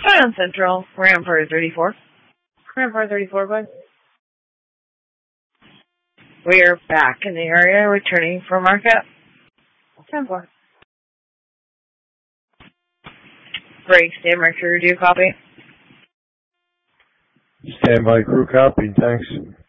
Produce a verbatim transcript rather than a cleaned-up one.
Scion Central, Rampart thirty-four. Rampart thirty-four, bud. We are back in the area, returning for markup. ten four. Break, stand Mercury, do you copy? Stand by, crew copy, thanks.